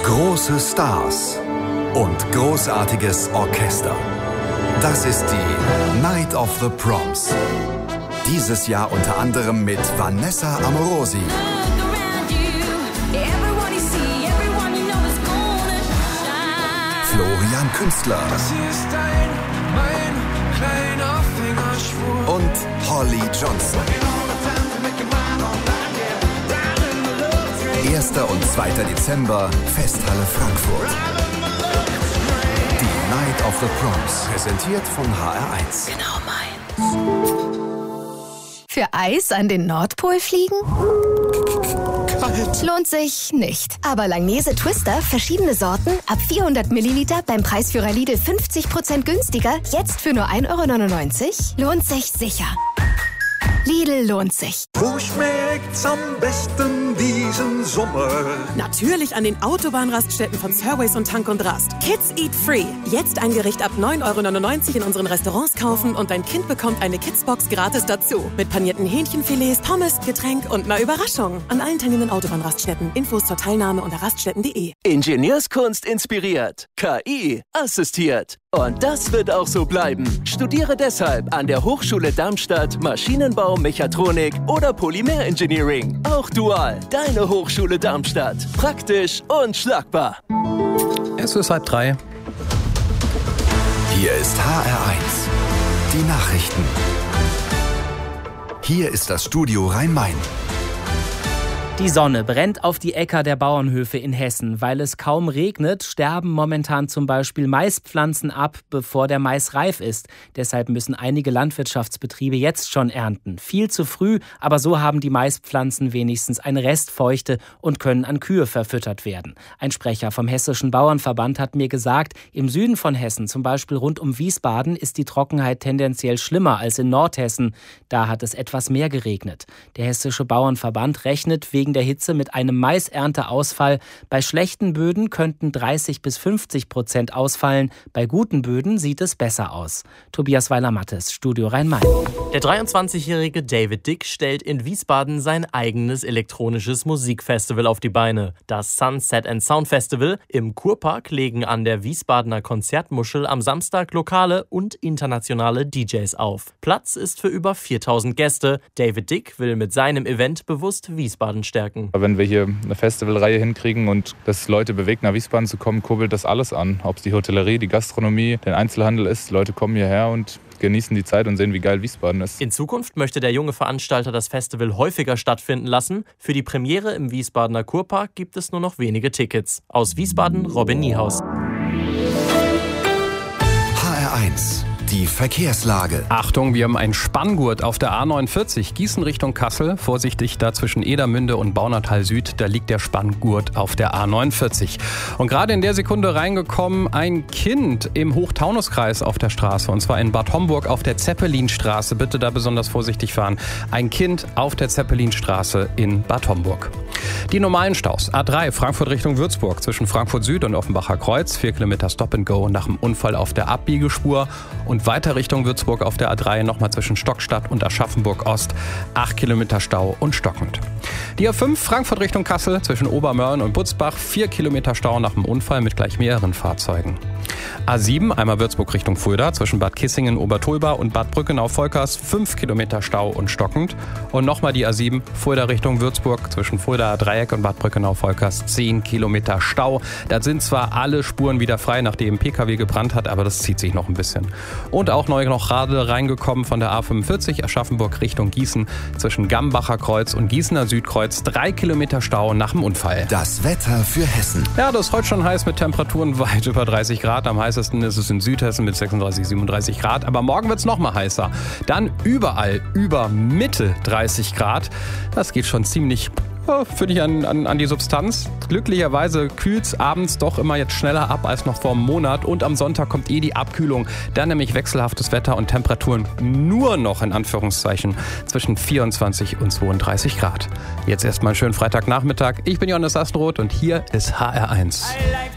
Große Stars und großartiges Orchester. Das ist die Night of the Proms. Dieses Jahr unter anderem mit Vanessa Amorosi, Florian Künstler und Holly Johnson. 1. und 2. Dezember, Festhalle Frankfurt. Die Night of the Proms, präsentiert von HR1. Genau meins. Für Eis an den Nordpol fliegen? Kalt. Lohnt sich nicht. Aber Langnese Twister, verschiedene Sorten, ab 400 Milliliter beim Preisführer Lidl 50% günstiger, jetzt für nur 1,99 €, lohnt sich sicher. Lidl lohnt sich. Wo schmeckt's am besten diesen Sommer? Natürlich an den Autobahnraststätten von Surways und Tank und Rast. Kids Eat Free. Jetzt ein Gericht ab 9,99 € in unseren Restaurants kaufen und dein Kind bekommt eine Kidsbox gratis dazu. Mit panierten Hähnchenfilets, Pommes, Getränk und einer Überraschung. An allen teilnehmenden Autobahnraststätten. Infos zur Teilnahme unter raststätten.de. Ingenieurskunst inspiriert. KI assistiert. Und das wird auch so bleiben. Studiere deshalb an der Hochschule Darmstadt Maschinenbau, Mechatronik oder Polymer-Engineering. Auch dual. Deine Hochschule Darmstadt. Praktisch und schlagbar. Es ist 2:30. Hier ist HR1. Die Nachrichten. Hier ist das Studio Rhein-Main. Die Sonne brennt auf die Äcker der Bauernhöfe in Hessen. Weil es kaum regnet, sterben momentan zum Beispiel Maispflanzen ab, bevor der Mais reif ist. Deshalb müssen einige Landwirtschaftsbetriebe jetzt schon ernten. Viel zu früh, aber so haben die Maispflanzen wenigstens eine Restfeuchte und können an Kühe verfüttert werden. Ein Sprecher vom Hessischen Bauernverband hat mir gesagt, im Süden von Hessen, zum Beispiel rund um Wiesbaden, ist die Trockenheit tendenziell schlimmer als in Nordhessen. Da hat es etwas mehr geregnet. Der Hessische Bauernverband rechnet wegen der Hitze mit einem Maisernteausfall. Bei schlechten Böden könnten 30-50% ausfallen. Bei guten Böden sieht es besser aus. Tobias Weiler-Mattes, Studio Rhein-Main. Der 23-jährige David Dick stellt in Wiesbaden sein eigenes elektronisches Musikfestival auf die Beine. Das Sunset & Sound Festival im Kurpark legen an der Wiesbadener Konzertmuschel am Samstag lokale und internationale DJs auf. Platz ist für über 4.000 Gäste. David Dick will mit seinem Event bewusst Wiesbaden stärken. Wenn wir hier eine Festivalreihe hinkriegen und das Leute bewegt, nach Wiesbaden zu kommen, kurbelt das alles an. Ob es die Hotellerie, die Gastronomie, der Einzelhandel ist. Die Leute kommen hierher und genießen die Zeit und sehen, wie geil Wiesbaden ist. In Zukunft möchte der junge Veranstalter das Festival häufiger stattfinden lassen. Für die Premiere im Wiesbadener Kurpark gibt es nur noch wenige Tickets. Aus Wiesbaden, Robin Niehaus. HR1. Die Verkehrslage. Achtung, wir haben einen Spanngurt auf der A49 Gießen Richtung Kassel. Vorsichtig, da zwischen Edermünde und Baunatal Süd, da liegt der Spanngurt auf der A49. Und gerade in der Sekunde reingekommen, ein Kind im Hochtaunuskreis auf der Straße. Und zwar in Bad Homburg auf der Zeppelinstraße. Bitte da besonders vorsichtig fahren. Ein Kind auf der Zeppelinstraße in Bad Homburg. Die normalen Staus. A3 Frankfurt Richtung Würzburg zwischen Frankfurt Süd und Offenbacher Kreuz. 4 Kilometer Stop and Go nach dem Unfall auf der Abbiegespur. Und weiter Richtung Würzburg auf der A3 nochmal zwischen Stockstadt und Aschaffenburg Ost. 8 Kilometer Stau und stockend. Die A5 Frankfurt Richtung Kassel zwischen Obermörlen und Butzbach. 4 Kilometer Stau nach dem Unfall mit gleich mehreren Fahrzeugen. A7 einmal Würzburg Richtung Fulda zwischen Bad Kissingen, Obertulba und Bad Brückenau-Volkers. 5 Kilometer Stau und stockend. Und nochmal die A7 Fulda Richtung Würzburg zwischen Fulda Dreieck und Bad Brückenau-Volkers. 10 Kilometer Stau. Da sind zwar alle Spuren wieder frei, nachdem PKW gebrannt hat, aber das zieht sich noch ein bisschen. Und auch neu noch Radl reingekommen von der A45 Aschaffenburg Richtung Gießen zwischen Gambacher Kreuz und Gießener Südkreuz. 3 Kilometer Stau nach dem Unfall. Das Wetter für Hessen. Ja, das ist heute schon heiß mit Temperaturen weit über 30 Grad. Am heißesten ist es in Südhessen mit 36, 37 Grad. Aber morgen wird es noch mal heißer. Dann überall über Mitte 30 Grad. Das geht schon ziemlich finde ich an die Substanz. Glücklicherweise kühlt es abends doch immer jetzt schneller ab als noch vor einem Monat. Und am Sonntag kommt die Abkühlung. Dann nämlich wechselhaftes Wetter und Temperaturen nur noch in Anführungszeichen zwischen 24 und 32 Grad. Jetzt erstmal einen schönen Freitagnachmittag. Ich bin Johannes Assenroth und hier ist HR1.